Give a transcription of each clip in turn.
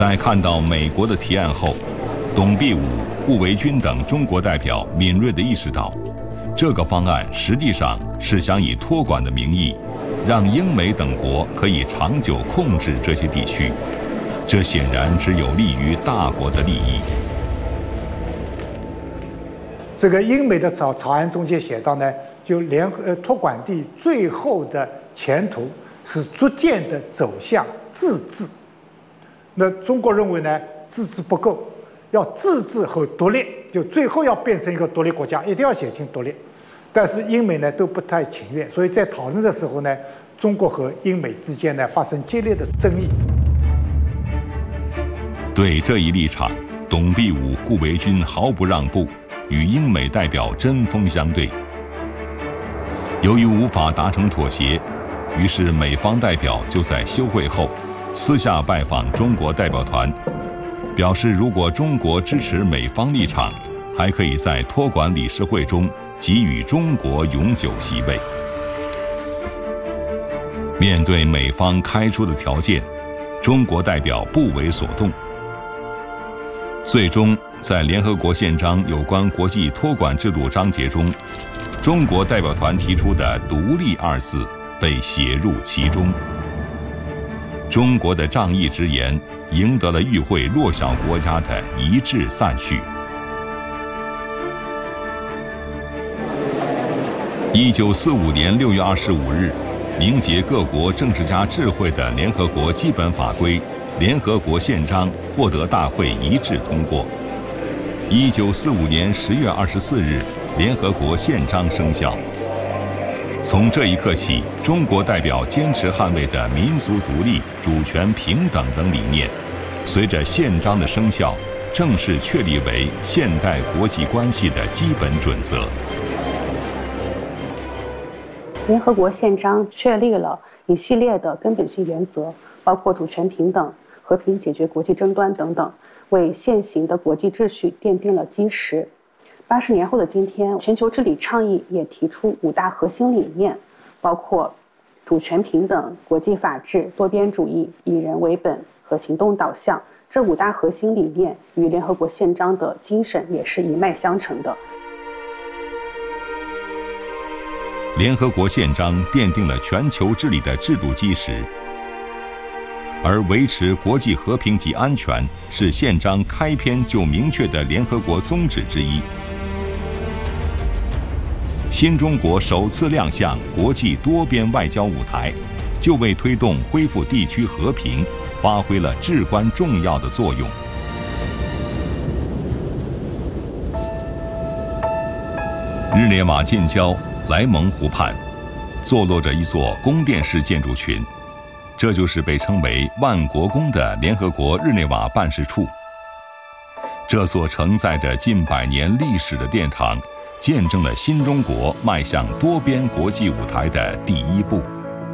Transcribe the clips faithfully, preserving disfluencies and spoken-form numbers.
在看到美国的提案后，董必武、顾维钧等中国代表敏锐地意识到，这个方案实际上是想以托管的名义，让英美等国可以长久控制这些地区，这显然只有利于大国的利益。 这个英美的草草案中间写到呢，就联合呃托管地最后的前途是逐渐的走向自治。那中国认为呢，自治不够，要自治和独立，就最后要变成一个独立国家，一定要写清独立。但是英美呢都不太情愿，所以在讨论的时候呢，中国和英美之间呢发生激烈的争议。 对这一立场，董必武、顾维钧毫不让步，与英美代表针锋相对。由于无法达成妥协，于是美方代表就在休会后私下拜访中国代表团，表示如果中国支持美方立场，还可以在托管理事会中给予中国永久席位。面对美方开出的条件，中国代表不为所动。最终，在联合国宪章有关国际托管制度章节中，中国代表团提出的“独立”二字被写入其中。中国的仗义直言赢得了与会弱小国家的一致赞许。一九四五年六月二十五日，凝结各国政治家智慧的联合国基本法规联合国宪章获得大会一致通过。一九四五年十月二十四日，联合国宪章生效。从这一刻起，中国代表坚持捍卫的民族独立、主权平等等理念，随着宪章的生效，正式确立为现代国际关系的基本准则。 联合国宪章确立了一系列的根本性原则，包括主权平等、和平解决国际争端等等，为现行的国际秩序奠定了基石。八十年后的今天，全球治理倡议也提出五大核心理念，包括主权平等、国际法治、多边主义、以人为本和行动导向。这五大核心理念与联合国宪章的精神也是一脉相承的。 联合国宪章奠定了全球治理的制度基石，而维持国际和平及安全是宪章开篇就明确的联合国宗旨之一。新中国首次亮相国际多边外交舞台，就为推动恢复地区和平发挥了至关重要的作用。日内瓦近郊莱蒙湖畔，坐落着一座宫殿式建筑群，这就是被称为万国宫的联合国日内瓦办事处。这所承载着近百年历史的殿堂，见证了新中国迈向多边国际舞台的第一步。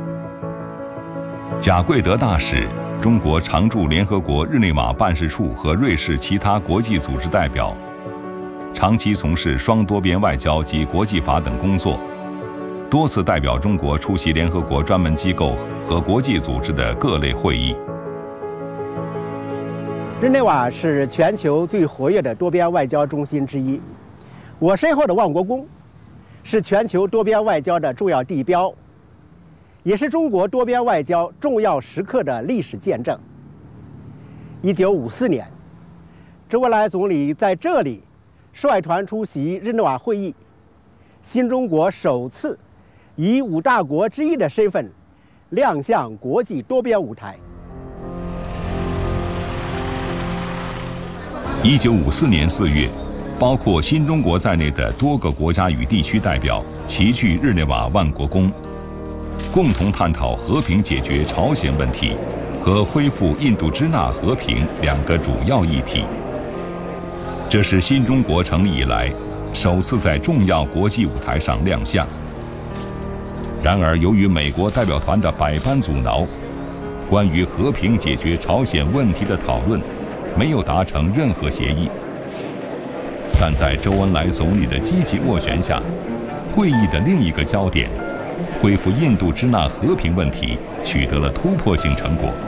贾贵德大使、中国常驻联合国日内瓦办事处和瑞士其他国际组织代表，长期从事双多边外交及国际法等工作，多次代表中国出席联合国专门机构和国际组织的各类会议。 日内瓦是全球最活跃的多边外交中心之一。我身后的万国宫是全球多边外交的重要地标，也是中国多边外交重要时刻的历史见证。一九五四年，周恩来总理在这里率团出席日内瓦会议，新中国首次以五大国之一的身份亮相国际多边舞台。 一九五四年四月，包括新中国在内的多个国家与地区代表齐聚日内瓦万国宫，共同探讨和平解决朝鲜问题和恢复印度支那和平两个主要议题。这是新中国成立以来首次在重要国际舞台上亮相。然而，由于美国代表团的百般阻挠，关于和平解决朝鲜问题的讨论没有达成任何协议。但在周恩来总理的积极斡旋下，会议的另一个焦点——恢复印度支那和平问题，取得了突破性成果。